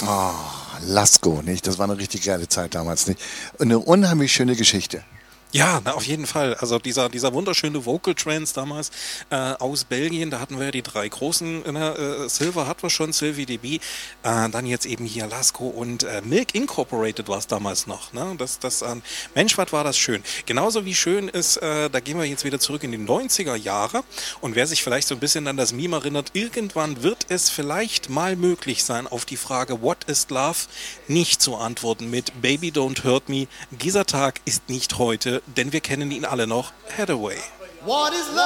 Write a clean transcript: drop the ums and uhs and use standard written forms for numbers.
Oh, Lasko, nicht? Das war eine richtig geile Zeit damals, nicht? Eine unheimlich schöne Geschichte. Ja, na, auf jeden Fall. Also dieser wunderschöne Vocal Trance damals aus Belgien, da hatten wir ja die drei großen, Silver hatten wir schon, Sylvie DB, dann jetzt eben hier Lasco und Milk Incorporated war es damals noch. Ne? Mensch, was war das schön. Genauso wie schön ist, da gehen wir jetzt wieder zurück in die 90er Jahre und wer sich vielleicht so ein bisschen an das Meme erinnert, irgendwann wird es vielleicht mal möglich sein, auf die Frage What is Love nicht zu antworten mit Baby Don't Hurt Me. Dieser Tag ist nicht heute, denn wir kennen ihn alle noch, Hathaway. What is love?